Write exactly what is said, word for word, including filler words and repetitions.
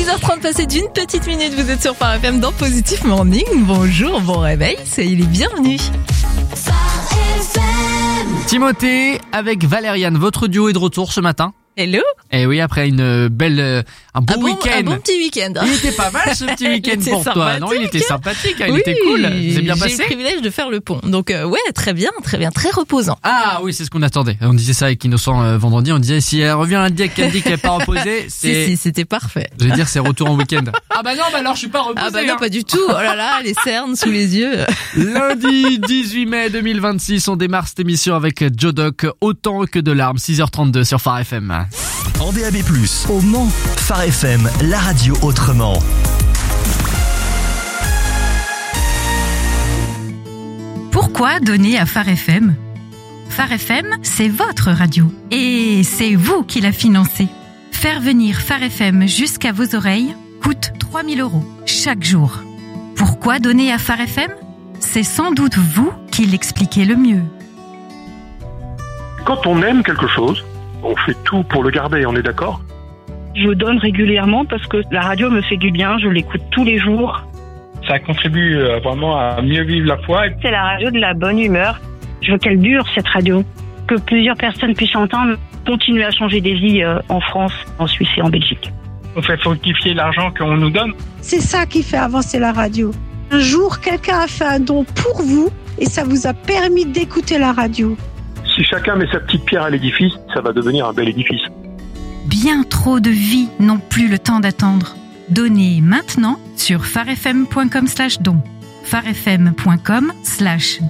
six heures trente passées d'une petite minute, vous êtes sur Phare F M dans Positif Morning. Bonjour, bon réveil, soyez les bienvenus. Timothée avec Valériane, votre duo est de retour ce matin. Hello. Et oui, après une belle, euh, un bon, un bon week-end. Un bon petit week-end. Il était pas mal ce petit week-end pour toi, non? Il était sympathique, hein, il oui, était cool. C'est bien passé. J'ai eu le privilège de faire le pont, donc euh, ouais, très bien, très bien, très reposant. Ah oui, c'est ce qu'on attendait. On disait ça avec Innocent euh, vendredi. On disait si elle revient lundi et qu'elle dit qu'elle n'est pas reposée, c'est. Si, si, c'était parfait. Je vais dire c'est retour en week-end. Ah bah non, bah alors je suis pas reposé. Ah bah non, hein. pas du tout. Oh là là, les cernes sous les yeux. Lundi dix-huit mai deux mille vingt-six, on démarre cette émission avec Joe Doc, Autant que de larmes, six heures trente-deux sur Phare F M. En D A B plus, au Mans, Phare F M, la radio autrement. Pourquoi donner à Phare F M ? Phare F M, c'est votre radio. Et c'est vous qui la financez. Faire venir Phare F M jusqu'à vos oreilles coûte trois mille euros chaque jour. Pourquoi donner à Phare F M ? C'est sans doute vous qui l'expliquez le mieux. Quand on aime quelque chose, on fait tout pour le garder, on est d'accord ? Je donne régulièrement parce que la radio me fait du bien, je l'écoute tous les jours. Ça contribue vraiment à mieux vivre la foi. C'est la radio de la bonne humeur. Je veux qu'elle dure, cette radio. Que plusieurs personnes puissent entendre, continuer à changer des vies en France, en Suisse et en Belgique. On fait fructifier l'argent qu'on nous donne. C'est ça qui fait avancer la radio. Un jour, quelqu'un a fait un don pour vous et ça vous a permis d'écouter la radio. Si chacun met sa petite pierre à l'édifice, ça va devenir un bel édifice. Bien trop de vies n'ont plus le temps d'attendre. Donnez maintenant sur farefm point com slash don. farefm point com slash